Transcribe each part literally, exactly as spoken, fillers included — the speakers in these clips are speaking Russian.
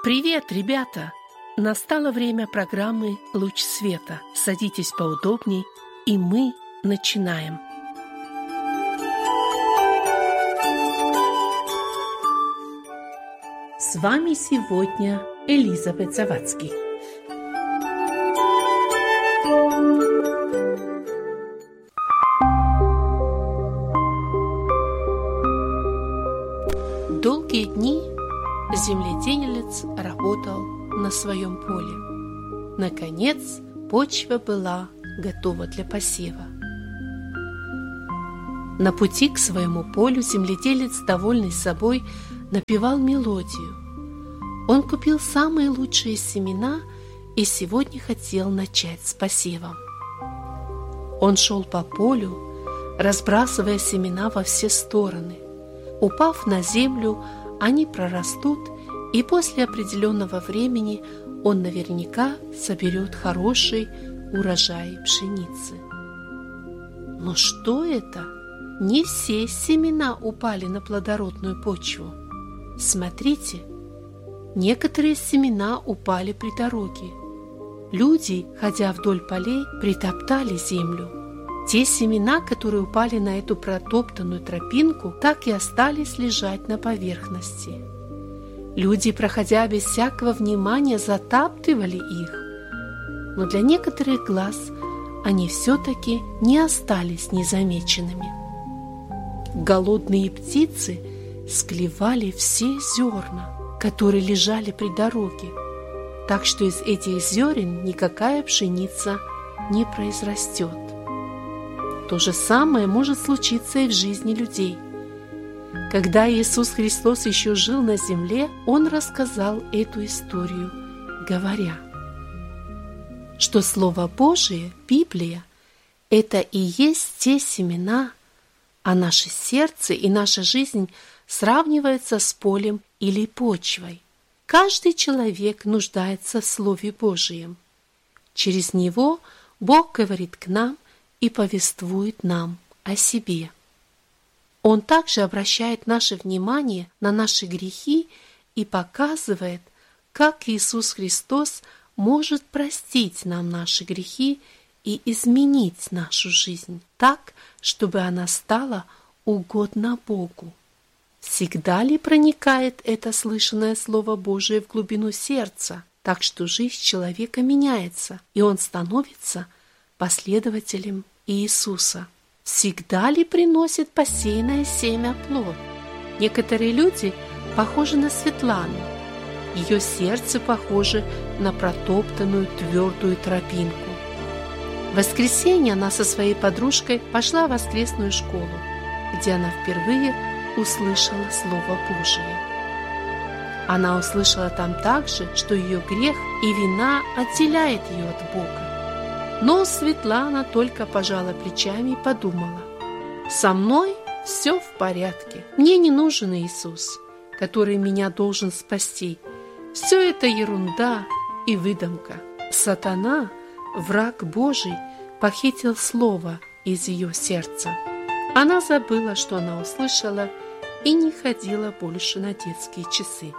Привет, ребята! Настало время программы «Луч света». Садитесь поудобней, и мы начинаем. С вами сегодня Элизабет Завадский. Долгие дни земледелец работал на своем поле. Наконец, почва была готова для посева. На пути к своему полю земледелец, довольный собой, напевал мелодию. Он купил самые лучшие семена и сегодня хотел начать с посевом. Он шел по полю, разбрасывая семена во все стороны. Упав на землю, они прорастут, и после определенного времени он наверняка соберет хороший урожай пшеницы. Но что это? Не все семена упали на плодородную почву. Смотрите, некоторые семена упали при дороге. Люди, ходя вдоль полей, притоптали землю. Те семена, которые упали на эту протоптанную тропинку, так и остались лежать на поверхности. Люди, проходя без всякого внимания, затаптывали их, но для некоторых глаз они все-таки не остались незамеченными. Голодные птицы склевали все зерна, которые лежали при дороге, так что из этих зерен никакая пшеница не произрастет. То же самое может случиться и в жизни людей. Когда Иисус Христос еще жил на земле, Он рассказал эту историю, говоря, что Слово Божие, Библия, это и есть те семена, а наше сердце и наша жизнь сравниваются с полем или почвой. Каждый человек нуждается в Слове Божием. Через него Бог говорит к нам и повествует нам о себе. Он также обращает наше внимание на наши грехи и показывает, как Иисус Христос может простить нам наши грехи и изменить нашу жизнь так, чтобы она стала угодна Богу. Всегда ли проникает это слышанное Слово Божие в глубину сердца, так что жизнь человека меняется, и он становится последователем Иисуса? Всегда ли приносит посеянное семя плод? Некоторые люди похожи на Светлану. Ее сердце похоже на протоптанную твердую тропинку. В воскресенье она со своей подружкой пошла в воскресную школу, где она впервые услышала Слово Божие. Она услышала там также, что ее грех и вина отделяет ее от Бога. Но Светлана только пожала плечами и подумала: «Со мной все в порядке. Мне не нужен Иисус, который меня должен спасти. Все это ерунда и выдумка». Сатана, враг Божий, похитил слово из ее сердца. Она забыла, что она услышала, и не ходила больше на детские часы.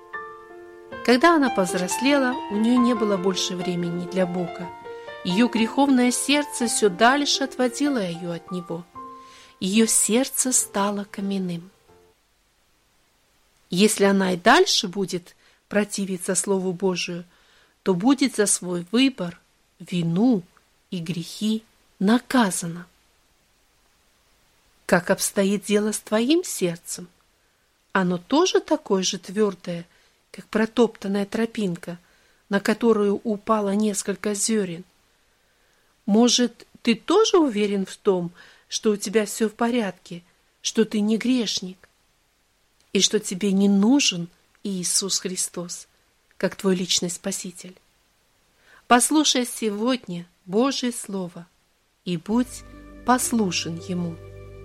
Когда она повзрослела, у нее не было больше времени для Бога. Ее греховное сердце все дальше отводило ее от Него. Ее сердце стало каменным. Если она и дальше будет противиться Слову Божию, то будет за свой выбор, вину и грехи наказана. Как обстоит дело с твоим сердцем? Оно тоже такое же твердое, как протоптанная тропинка, на которую упало несколько зерен. Может, ты тоже уверен в том, что у тебя все в порядке, что ты не грешник, и что тебе не нужен Иисус Христос, как твой личный Спаситель? Послушай сегодня Божье Слово и будь послушен Ему.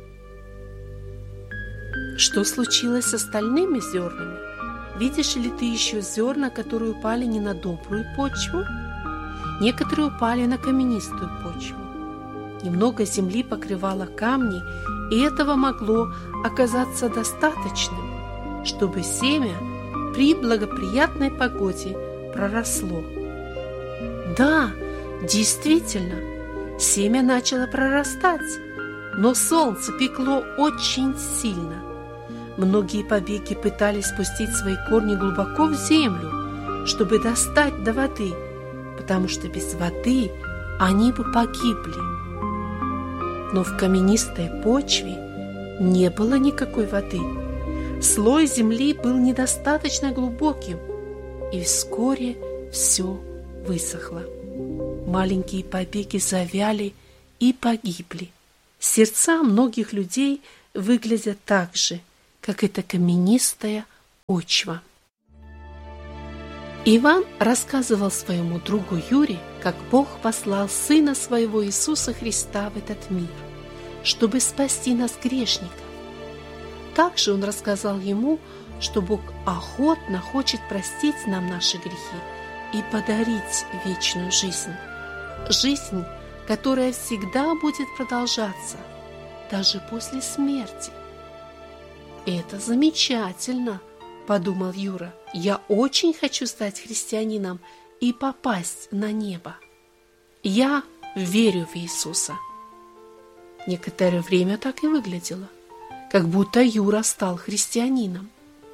Что случилось с остальными зернами? Видишь ли ты еще зерна, которые упали не на добрую почву? Некоторые упали на каменистую почву. Немного земли покрывало камни, и этого могло оказаться достаточным, чтобы семя при благоприятной погоде проросло. Да, действительно, семя начало прорастать, но солнце пекло очень сильно. Многие побеги пытались спустить свои корни глубоко в землю, чтобы достать до воды, потому что без воды они бы погибли. Но в каменистой почве не было никакой воды. Слой земли был недостаточно глубоким, и вскоре все высохло. Маленькие побеги завяли и погибли. Сердца многих людей выглядят так же, как эта каменистая почва. Иван рассказывал своему другу Юре, как Бог послал Сына Своего Иисуса Христа в этот мир, чтобы спасти нас, грешников. Также он рассказал ему, что Бог охотно хочет простить нам наши грехи и подарить вечную жизнь. Жизнь, которая всегда будет продолжаться, даже после смерти. «Это замечательно», — подумал Юра. «Я очень хочу стать христианином и попасть на небо. Я верю в Иисуса». Некоторое время так и выглядело, как будто Юра стал христианином.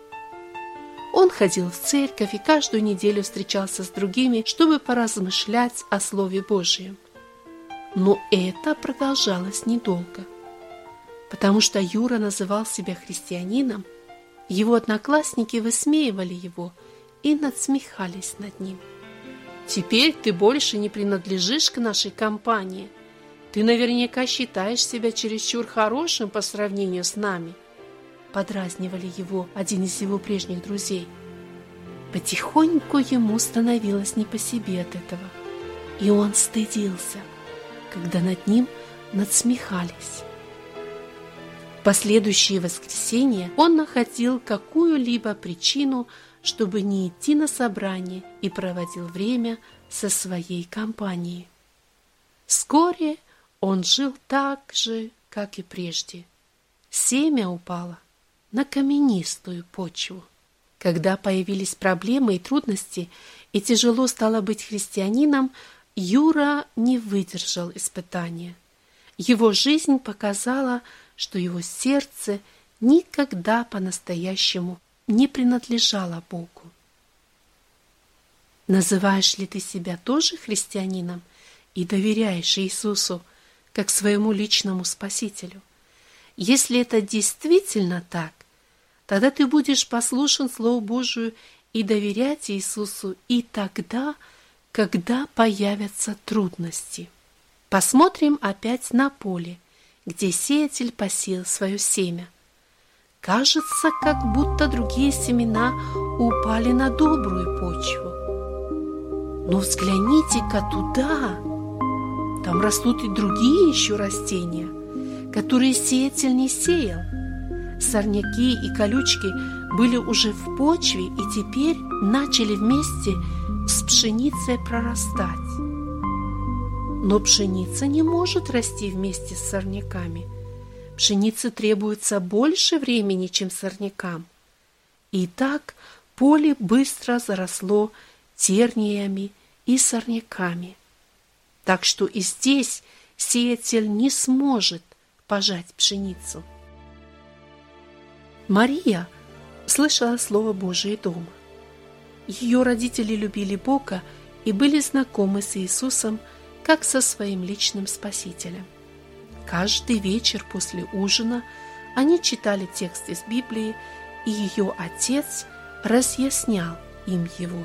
Он ходил в церковь и каждую неделю встречался с другими, чтобы поразмышлять о Слове Божьем. Но это продолжалось недолго. Потому что Юра называл себя христианином, его одноклассники высмеивали его и надсмехались над ним. «Теперь ты больше не принадлежишь к нашей компании. Ты наверняка считаешь себя чересчур хорошим по сравнению с нами», подразнивали его один из его прежних друзей. Потихоньку ему становилось не по себе от этого, и он стыдился, когда над ним надсмехались. В последующие воскресенья он находил какую-либо причину, чтобы не идти на собрание, и проводил время со своей компанией. Вскоре он жил так же, как и прежде. Семя упало на каменистую почву. Когда появились проблемы и трудности, и тяжело стало быть христианином, Юра не выдержал испытания. Его жизнь показала, что его сердце никогда по-настоящему не принадлежало Богу. Называешь ли ты себя тоже христианином и доверяешь Иисусу как своему личному Спасителю? Если это действительно так, тогда ты будешь послушен Слову Божию и доверять Иисусу и тогда, когда появятся трудности. Посмотрим опять на поле, где сеятель посеял свое семя. Кажется, как будто другие семена упали на добрую почву. Но взгляните-ка туда. Там растут и другие еще растения, которые сеятель не сеял. Сорняки и колючки были уже в почве и теперь начали вместе с пшеницей прорастать. Но пшеница не может расти вместе с сорняками. Пшенице требуется больше времени, чем сорнякам. И так поле быстро заросло терниями и сорняками. Так что и здесь сеятель не сможет пожать пшеницу. Мария слышала Слово Божие дома. Ее родители любили Бога и были знакомы с Иисусом как со своим личным Спасителем. Каждый вечер после ужина они читали текст из Библии, и ее отец разъяснял им его.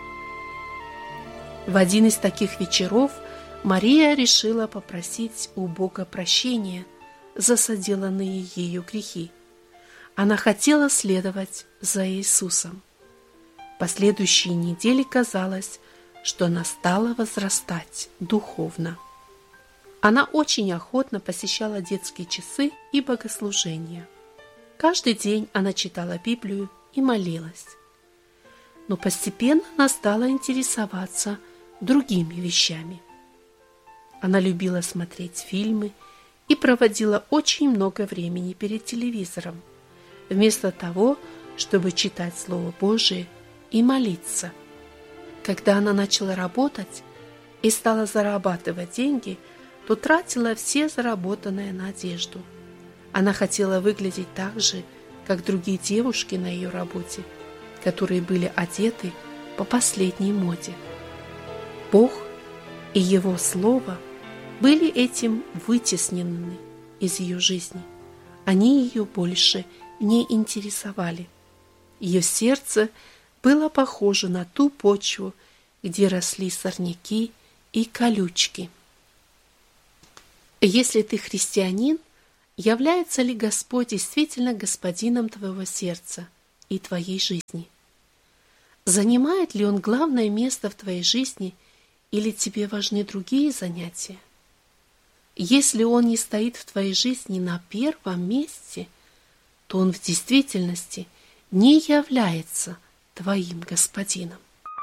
В один из таких вечеров Мария решила попросить у Бога прощения за соделанные ею грехи. Она хотела следовать за Иисусом. В последующие недели казалось, что она стала возрастать духовно. Она очень охотно посещала детские часы и богослужения. Каждый день она читала Библию и молилась. Но постепенно она стала интересоваться другими вещами. Она любила смотреть фильмы и проводила очень много времени перед телевизором, вместо того, чтобы читать Слово Божие и молиться. Когда она начала работать и стала зарабатывать деньги, то тратила все заработанное на одежду. Она хотела выглядеть так же, как другие девушки на ее работе, которые были одеты по последней моде. Бог и Его Слово были этим вытеснены из ее жизни. Они ее больше не интересовали. Ее сердце было похоже на ту почву, где росли сорняки и колючки. Если ты христианин, является ли Господь действительно господином твоего сердца и твоей жизни? Занимает ли Он главное место в твоей жизни, или тебе важны другие занятия? Если Он не стоит в твоей жизни на первом месте, то Он в действительности не является твоим господином.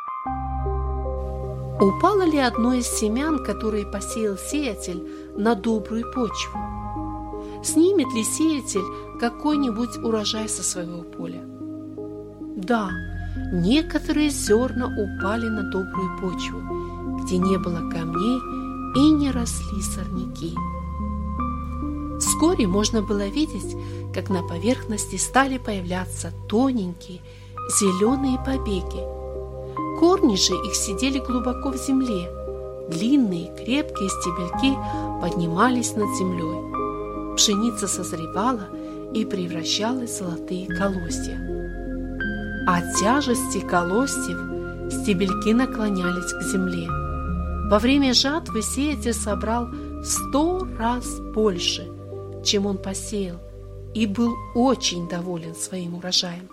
Упало ли одно из семян, которые посеял сеятель, на добрую почву? Снимет ли сеятель какой-нибудь урожай со своего поля? Да, некоторые зерна упали на добрую почву, где не было камней и не росли сорняки. Вскоре можно было видеть, как на поверхности стали появляться тоненькие зеленые побеги. Корни же их сидели глубоко в земле. Длинные крепкие стебельки поднимались над землей. Пшеница созревала и превращалась в золотые колосья. От тяжести колосьев стебельки наклонялись к земле. Во время жатвы сеятель собрал в сто раз больше, чем он посеял, и был очень доволен своим урожаем.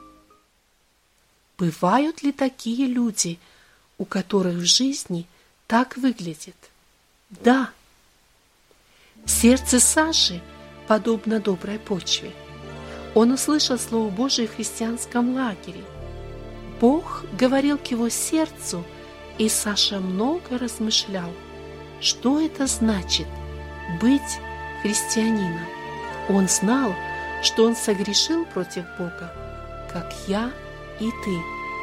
Бывают ли такие люди, у которых в жизни так выглядит? Да. Сердце Саши подобно доброй почве. Он услышал Слово Божие в христианском лагере. Бог говорил к его сердцу, и Саша много размышлял, что это значит быть христианином. Он знал, что он согрешил против Бога, как я и ты.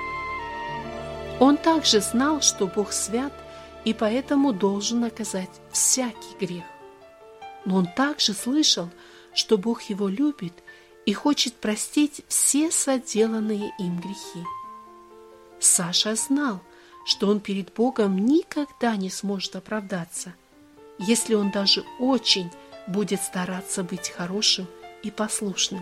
Он также знал, что Бог свят и поэтому должен наказать всякий грех. Но он также слышал, что Бог его любит и хочет простить все соделанные им грехи. Саша знал, что он перед Богом никогда не сможет оправдаться, если он даже очень будет стараться быть хорошим и послушным.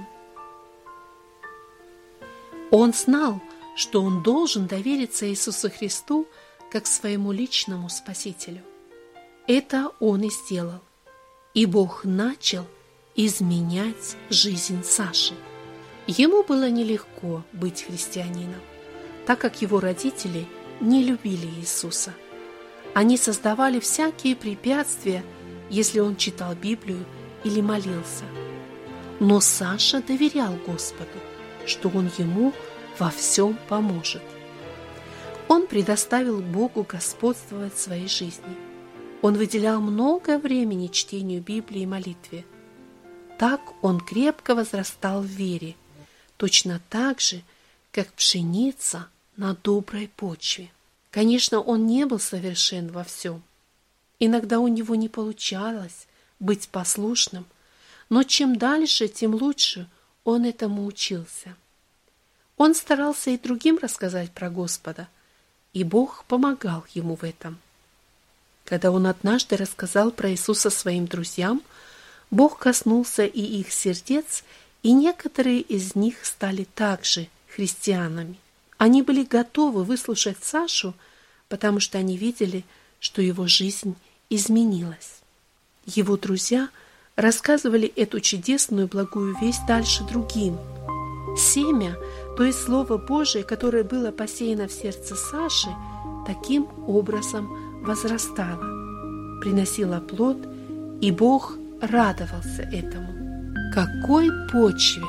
Он знал, что он должен довериться Иисусу Христу как своему личному Спасителю. Это он и сделал. И Бог начал изменять жизнь Саши. Ему было нелегко быть христианином, так как его родители не любили Иисуса. Они создавали всякие препятствия, если он читал Библию или молился. Но Саша доверял Господу, что Он ему во всем поможет. Он предоставил Богу господствовать в своей жизни. Он выделял много времени чтению Библии и молитве. Так он крепко возрастал в вере, точно так же, как пшеница на доброй почве. Конечно, он не был совершен во всем. Иногда у него не получалось быть послушным, но чем дальше, тем лучше он этому учился. Он старался и другим рассказать про Господа, и Бог помогал ему в этом. Когда он однажды рассказал про Иисуса своим друзьям, Бог коснулся и их сердец, и некоторые из них стали также христианами. Они были готовы выслушать Сашу, потому что они видели, что его жизнь изменилась. Его друзья рассказывали эту чудесную благую весть дальше другим. Семя, то есть Слово Божие, которое было посеяно в сердце Саши, таким образом возрастало, приносило плод, и Бог радовался этому. Какой почве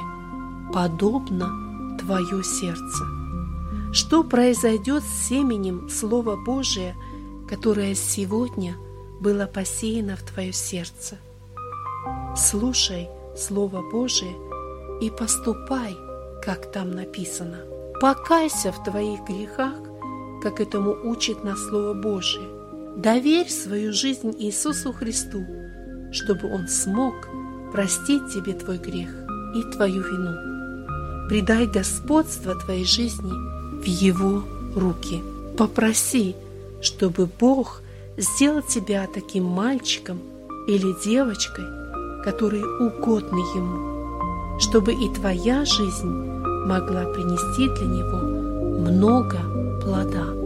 подобно твое сердце? Что произойдет с семенем Слова Божия, которое сегодня было посеяно в твое сердце? Слушай Слово Божие и поступай, как там написано. Покайся в твоих грехах, как этому учит нас Слово Божие. Доверь свою жизнь Иисусу Христу, чтобы Он смог простить тебе твой грех и твою вину. Предай господство твоей жизни в Его руки. Попроси, чтобы Бог сделал тебя таким мальчиком или девочкой, которые угодны Ему, чтобы и твоя жизнь могла принести для Него много плода.